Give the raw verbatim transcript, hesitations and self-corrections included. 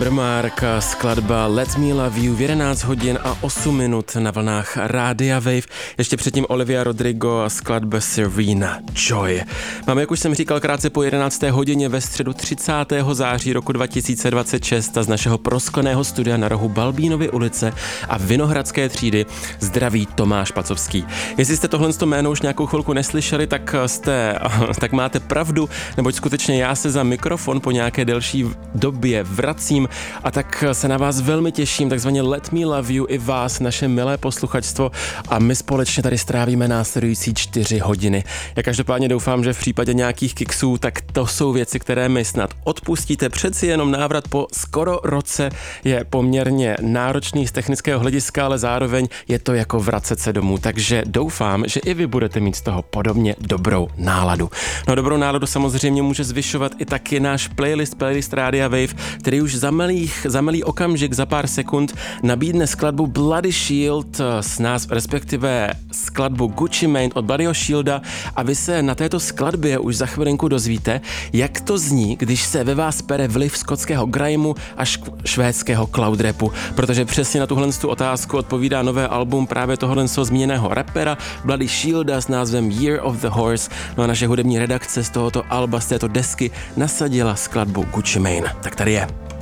Mark, skladba Let Me Love You v jedenáct hodin a osm minut na vlnách Rádia Wave. Ještě předtím Olivia Rodrigo a skladba Serena Joy. Máme, jak už jsem říkal, krátce po jedenácté hodině ve středu třicátého září roku dva tisíce dvacet šest a z našeho proskleného studia na rohu Balbínovy ulice a Vinohradské třídy zdraví Tomáš Pacovský. Jestli jste tohle jméno už nějakou chvilku neslyšeli, tak jste, tak máte pravdu, neboť skutečně já se za mikrofon po nějaké delší době vracím a tak se na vás velmi těším, takzvaně Let Me Love You i vás, naše milé posluchačstvo, a my společně tady strávíme následující čtyři hodiny. Já každopádně doufám, že v případě nějakých kiksů, tak to jsou věci, které mi snad odpustíte. Přeci jenom návrat po skoro roce je poměrně náročný z technického hlediska, ale zároveň je to jako vracet se domů, takže doufám, že i vy budete mít z toho podobně dobrou náladu. No, dobrou náladu samozřejmě může zvyšovat i taky náš playlist, playlist Rádia Wave, který už za malých, za malý okamžik, za pár sekund nabídne skladbu Bloody Shield s nás, respektive skladbu Gucci Mane od Bloodyho Shielda, a vy se na této skladbě už za chvilinku dozvíte, jak to zní, když se ve vás pere vliv skotského grimeu a švédského cloud rapu, protože přesně na tuhle otázku odpovídá nové album právě tohohle zmíněného rapera Bloody Shielda s názvem Year of the Horse. No a naše hudební redakce z tohoto alba, z této desky nasadila skladbu Gucci Mane. Tak tady je.